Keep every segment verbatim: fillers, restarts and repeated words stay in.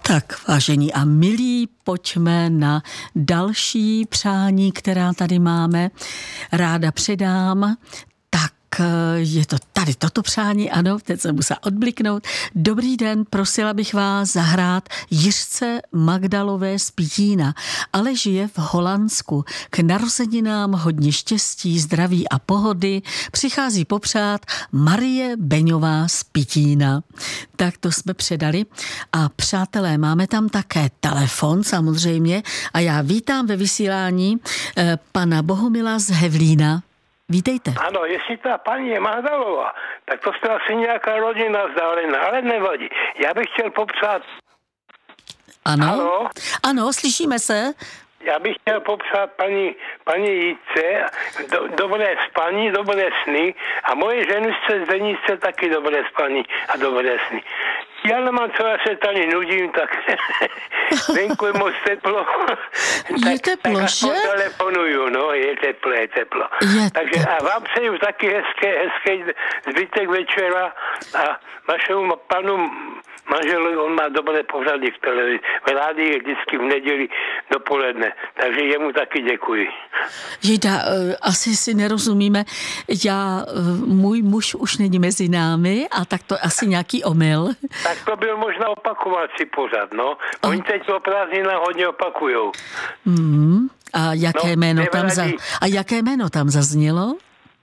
Tak, vážení a milí, pojďme na další přání, která tady máme. Ráda předám. Tak je to tady toto přání, ano, teď jsem musela odbliknout. Dobrý den, prosila bych vás zahrát Jiřce Magdalové z Pitína, ale žije v Holandsku. K narozeninám hodně štěstí, zdraví a pohody přichází popřát Marie Beňová z Pitína. Tak to jsme předali. A přátelé, máme tam také telefon samozřejmě a já vítám ve vysílání eh, pana Bohumila z Hevlína. Vítejte. Ano, jestli ta paní je Magdalová, tak to jste asi nějaká rodina vzdálená, ale nevadí. Já bych chtěl popřát... Ano, Halo? ano, slyšíme se. Já bych chtěl popřát paní, paní Jitce do, dobré spaní, dobré sny a moje ženičce Zdeničce taky dobré spaní a dobré sny. Já nemám co, já se tady nudím, tak venku je moc teplo. Je tak, teplo, tak že? telefonuju, no, je teplo, je teplo. Je Takže teplo. a vám přeju taky hezké, hezký zbytek večera a vašemu panu manželovi, on má dobré pořady v televizi. V rádii vždycky v neděli dopoledne, takže jemu taky děkuji. Jejda, uh, asi si nerozumíme. Já, uh, můj muž už není mezi námi a tak to asi nějaký omyl. Tak to byl možná opakovací pořad, no. Oni teď o prázdninách hodně opakujou. Mm, a jaké No, jméno tam za, nevadí. a jaké jméno tam zaznělo?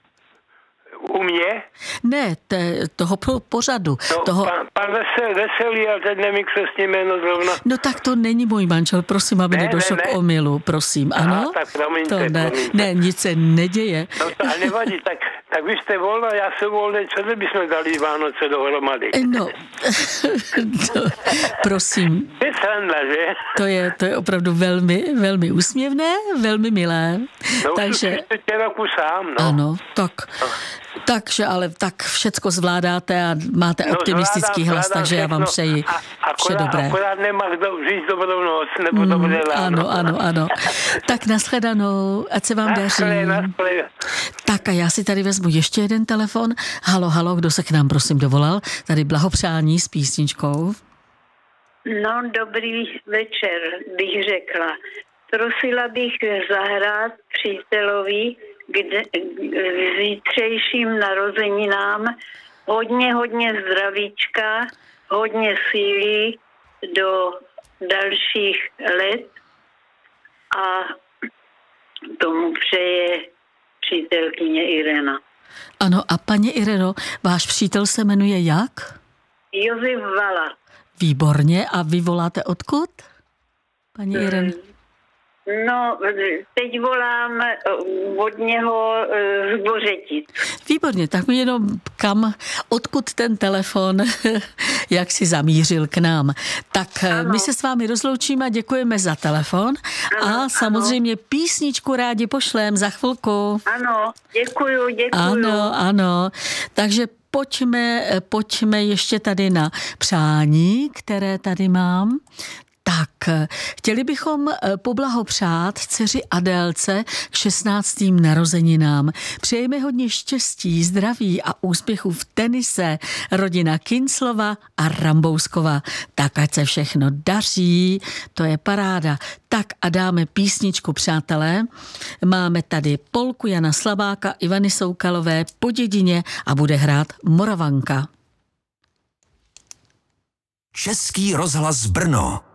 U mě? Ne, te, toho po, pořadu. No, toho... pan, pan Vesel, Veselý, ale teď nevím křestní jméno zrovna. No tak to není můj manžel, prosím, aby Ne, nedošlo ne, k ne. omylu, prosím, Aha, ano? tak promiňte, to ne, promiňte. ne, nic se neděje. No to ale nevadí, tak, tak vy jste volná, já jsem volný, co bychom dali Vánoce dohromady? No, to, prosím, To je sranda, že? to je, to je opravdu velmi, velmi úsměvné, velmi milé. No Takže, už čtyři roku sám, no. ano, tak, takže ale tak všecko zvládáte a máte No, optimistický zvládám, hlas, zvládám takže já vám všechno. přeji A, vše akorát, dobré. akorát nemá kdo říct dobrou noc, nebo Mm, dobré ráno. ano, ano, ano. Tak nashledanou, ať se vám daří. Naschle, naschle. Tak a já si tady vezmu ještě jeden telefon. Halo, halo, kdo se k nám prosím dovolal? Tady blahopřání s písničkou. No, dobrý večer, bych řekla. Prosila bych zahrát přítelovi kde, k zítřejším narozeninám hodně, hodně zdravíčka, hodně síly do dalších let a tomu přeje přítelkyně Irena. Ano, a paní Ireno, váš přítel se jmenuje jak? Josef Vala. Výborně. A vy voláte odkud? Paní Ireno? No, teď volám od něho z Bořetic. Výborně, tak mi jenom kam, odkud ten telefon, jak si zamířil k nám. Tak ano. My se s vámi rozloučíme a děkujeme za telefon Ano, a samozřejmě ano. Písničku rádi pošlem za chvilku. Ano, děkuju, děkuju. Ano, ano, takže pojďme, pojďme ještě tady na přání, které tady mám. Tak, chtěli bychom poblahopřát dceři Adélce k šestnáctým narozeninám. Přejeme hodně štěstí, zdraví a úspěchů v tenise rodina Kinclova a Rambouskova. Tak ať se všechno daří, to je paráda. Tak a dáme písničku, přátelé. Máme tady polku Jana Slabáka, Ivany Soukalové Po dědině a bude hrát Moravanka. Český rozhlas Brno.